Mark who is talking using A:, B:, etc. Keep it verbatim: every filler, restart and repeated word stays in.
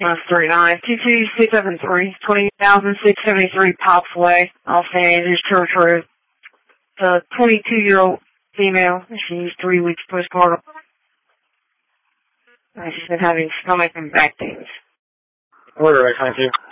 A: Uh, three nine two two six seven three twenty thousand six seventy three Pops Way, Los Angeles, Church Road. It's a twenty-two year old female. She's three weeks postpartum. Uh, she's been having stomach and back pains.
B: Order, I thank you.